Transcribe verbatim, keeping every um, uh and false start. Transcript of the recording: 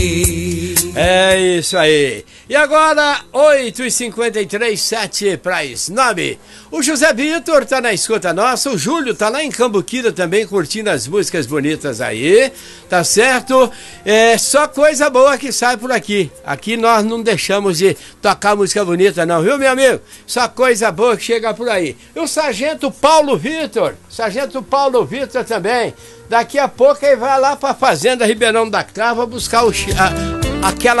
É isso aí. E agora, oito e cinquenta e três, sete para as nove. O José Vitor tá na escuta nossa, o Júlio tá lá em Cambuquira também curtindo as músicas bonitas aí, tá certo? É só coisa boa que sai por aqui. Aqui nós não deixamos de tocar música bonita não, viu, meu amigo? Só coisa boa que chega por aí. E o Sargento Paulo Vitor, Sargento Paulo Vitor também. Daqui a pouco ele vai lá pra Fazenda Ribeirão da Crava buscar o, a, aquela